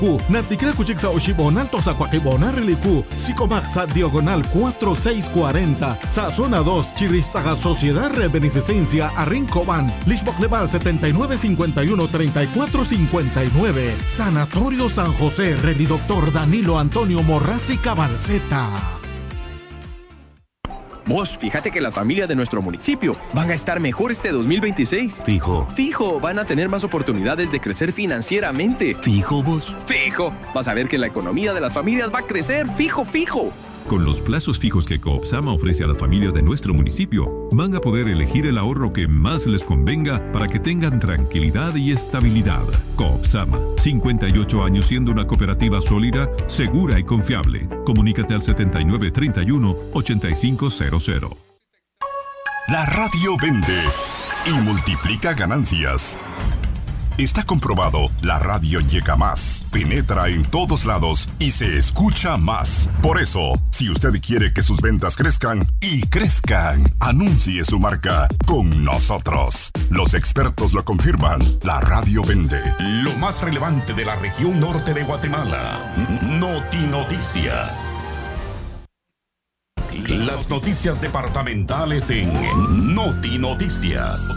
Ku, natikira kuchik sa Oshibonal to sa Kwakibonal Reliku, Sicomac sa Diagonal 4640, sa Zona 2, Chirisaga Sociedad Beneficencia Arrincoban, Lishbok Leval 7951-3459, Sanatorio San José, Redidoctor Danilo Antonio Morrasi Cabalceta. Vos, fíjate que las familias de nuestro municipio van a estar mejor este 2026. Fijo. Fijo, van a tener más oportunidades de crecer financieramente. Fijo, vos. Fijo, vas a ver que la economía de las familias va a crecer. Fijo, fijo. Con los plazos fijos que Coopsama ofrece a las familias de nuestro municipio, van a poder elegir el ahorro que más les convenga para que tengan tranquilidad y estabilidad. Coopsama, 58 años siendo una cooperativa sólida, segura y confiable. Comunícate al 7931-8500. La radio vende y multiplica ganancias. Está comprobado, la radio llega más, penetra en todos lados y se escucha más. Por eso, si usted quiere que sus ventas crezcan y crezcan, anuncie su marca con nosotros. Los expertos lo confirman, la radio vende. Lo más relevante de la región norte de Guatemala. Notinoticias. Las noticias departamentales en Notinoticias.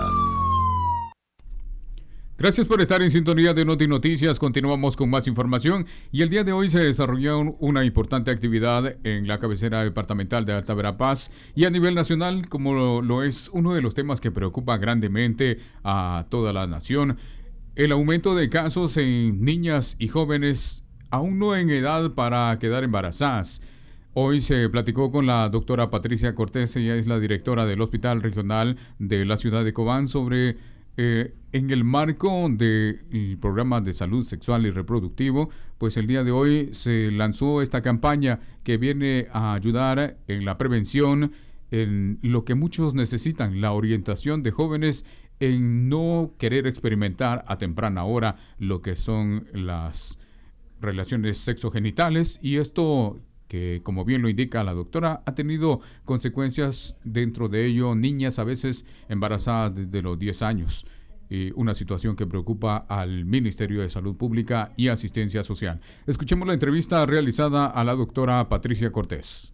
Gracias por estar en sintonía de Noti Noticias. Continuamos con más información y el día de hoy se desarrolló una importante actividad en la cabecera departamental de Alta Verapaz y a nivel nacional, como lo es uno de los temas que preocupa grandemente a toda la nación: el aumento de casos en niñas y jóvenes aún no en edad para quedar embarazadas. Hoy se platicó con la doctora Patricia Cortés, ella es la directora del Hospital Regional de la ciudad de Cobán, sobre en el marco del programa de salud sexual y reproductivo. Pues el día de hoy se lanzó esta campaña que viene a ayudar en la prevención, en lo que muchos necesitan, la orientación de jóvenes en no querer experimentar a temprana hora lo que son las relaciones sexogenitales, y esto, que como bien lo indica la doctora, ha tenido consecuencias, dentro de ello niñas a veces embarazadas desde los 10 años. Una situación que preocupa al Ministerio de Salud Pública y Asistencia Social. Escuchemos la entrevista realizada a la doctora Patricia Cortés.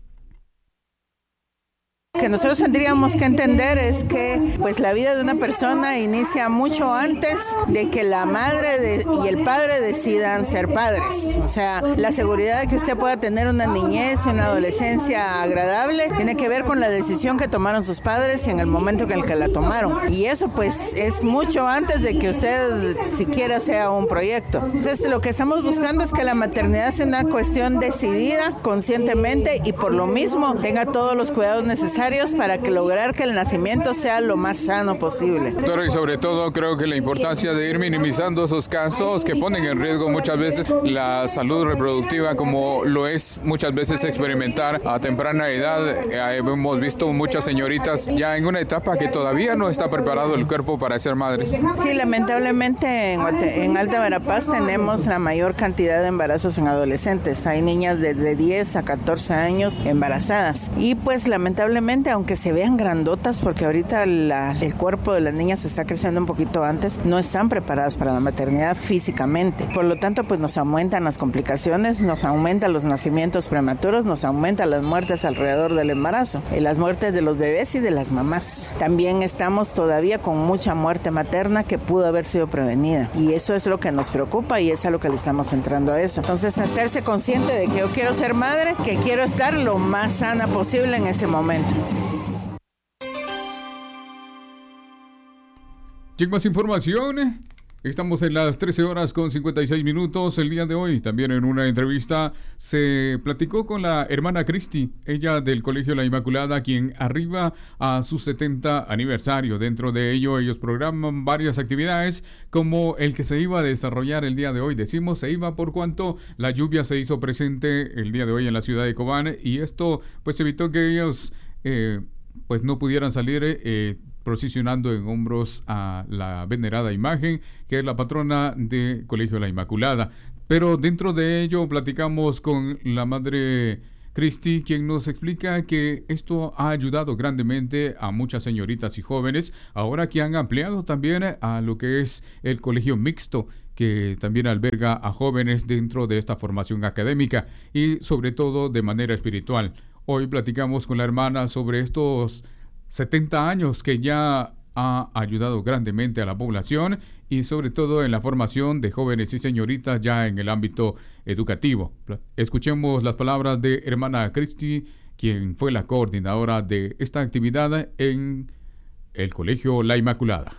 Que nosotros tendríamos que entender es que pues la vida de una persona inicia mucho antes de que la madre y el padre decidan ser padres. O sea, la seguridad de que usted pueda tener una niñez y una adolescencia agradable tiene que ver con la decisión que tomaron sus padres y en el momento en el que la tomaron. Y eso pues es mucho antes de que usted siquiera sea un proyecto. Entonces lo que estamos buscando es que la maternidad sea una cuestión decidida conscientemente y por lo mismo tenga todos los cuidados necesarios para lograr que el nacimiento sea lo más sano posible. Doctora, y sobre todo creo que la importancia de ir minimizando esos casos que ponen en riesgo muchas veces la salud reproductiva, como lo es muchas veces experimentar a temprana edad. Hemos visto muchas señoritas ya en una etapa que todavía no está preparado el cuerpo para ser madres. Sí, lamentablemente en Alta Verapaz tenemos la mayor cantidad de embarazos en adolescentes. Hay niñas de 10 a 14 años embarazadas y pues lamentablemente, aunque se vean grandotas, porque ahorita el cuerpo de las niñas está creciendo un poquito antes, no están preparadas para la maternidad físicamente. Por lo tanto, pues nos aumentan las complicaciones, nos aumentan los nacimientos prematuros, nos aumentan las muertes alrededor del embarazo, las muertes de los bebés y de las mamás. También estamos todavía con mucha muerte materna que pudo haber sido prevenida. Y eso es lo que nos preocupa y es a lo que le estamos entrando a eso. Entonces, hacerse consciente de que yo quiero ser madre, que quiero estar lo más sana posible en ese momento. ¿Quién más información? Estamos en las 13 horas con 56 minutos el día de hoy. También en una entrevista se platicó con la hermana Cristi, ella del Colegio La Inmaculada, quien arriba a su 70 aniversario. Dentro de ello ellos programan varias actividades, como el que se iba a desarrollar el día de hoy. Decimos se iba por cuanto la lluvia se hizo presente el día de hoy en la ciudad de Cobán, y esto pues evitó que ellos pues no pudieran salir procesionando en hombros a la venerada imagen, que es la patrona de Colegio La Inmaculada. Pero dentro de ello platicamos con la madre Cristi, quien nos explica que esto ha ayudado grandemente a muchas señoritas y jóvenes, ahora que han ampliado también a lo que es el colegio mixto, que también alberga a jóvenes dentro de esta formación académica y sobre todo de manera espiritual. Hoy platicamos con la hermana sobre estos 70 años que ya ha ayudado grandemente a la población y sobre todo en la formación de jóvenes y señoritas ya en el ámbito educativo. Escuchemos las palabras de hermana Cristi, quien fue la coordinadora de esta actividad en el Colegio La Inmaculada.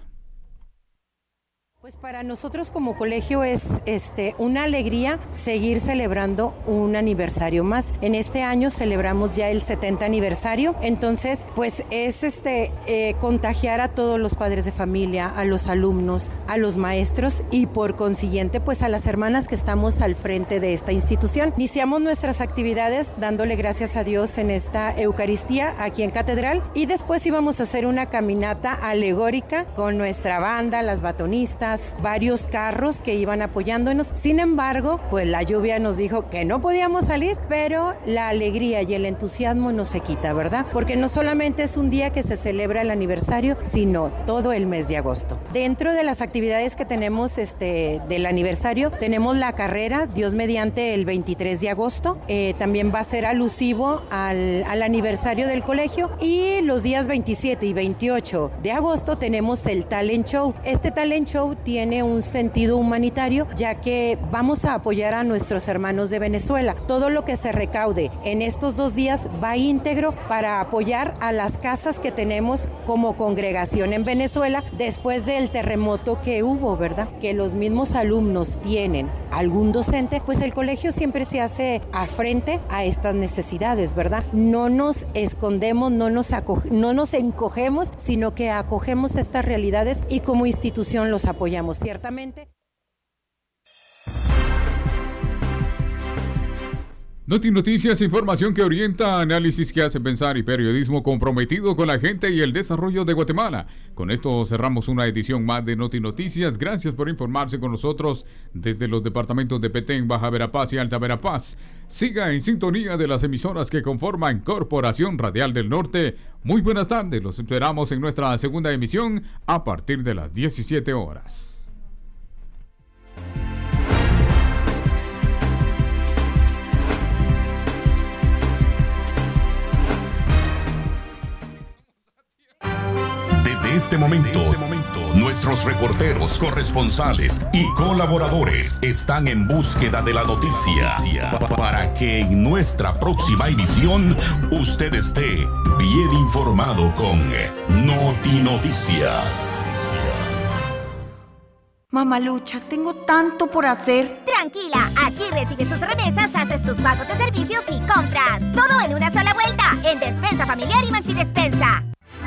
Pues para nosotros como colegio es una alegría seguir celebrando un aniversario más. En este año celebramos ya el 70 aniversario, entonces pues es contagiar a todos los padres de familia, a los alumnos, a los maestros y por consiguiente pues a las hermanas que estamos al frente de esta institución. Iniciamos nuestras actividades dándole gracias a Dios en esta Eucaristía aquí en Catedral y después íbamos a hacer una caminata alegórica con nuestra banda, las batonistas, varios carros que iban apoyándonos. Sin embargo, pues la lluvia nos dijo que no podíamos salir, pero la alegría y el entusiasmo no se quita, ¿verdad? Porque no solamente es un día que se celebra el aniversario, sino todo el mes de agosto. Dentro de las actividades que tenemos del aniversario, tenemos la carrera, Dios mediante, el 23 de agosto. También va a ser alusivo al aniversario del colegio. Y los días 27 y 28 de agosto tenemos el Talent Show. Este Talent Show tiene un sentido humanitario, ya que vamos a apoyar a nuestros hermanos de Venezuela. Todo lo que se recaude en estos 2 días va íntegro para apoyar a las casas que tenemos como congregación en Venezuela después del terremoto que hubo, ¿verdad? Que los mismos alumnos tienen algún docente, pues el colegio siempre se hace a frente a estas necesidades, ¿verdad? No nos escondemos, no nos encogemos, sino que acogemos estas realidades y como institución los apoyamos ciertamente. Noticias, información que orienta, análisis que hace pensar y periodismo comprometido con la gente y el desarrollo de Guatemala. Con esto cerramos una edición más de Noticias. Gracias por informarse con nosotros desde los departamentos de Petén, Baja Verapaz y Alta Verapaz. Siga en sintonía de las emisoras que conforman Corporación Radial del Norte. Muy buenas tardes, los esperamos en nuestra segunda emisión a partir de las 17 horas. Desde este momento, nuestros reporteros, corresponsales y colaboradores están en búsqueda de la noticia para que en nuestra próxima emisión usted esté bien informado con Noticias. Mamalucha, tengo tanto por hacer. Tranquila, aquí recibes sus remesas, haces tus pagos de servicios y compras. Todo en una sola vuelta, en Despensa Familiar y Maxi Despensa.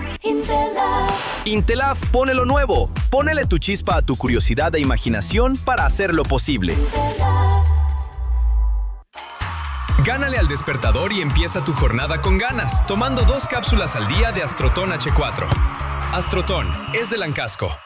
Intelaf pone lo nuevo. Ponele tu chispa a tu curiosidad e imaginación para hacerlo posible. Gánale al despertador y empieza tu jornada con ganas, tomando 2 cápsulas al día de Astrotón H4. Astrotón es de Lancasco.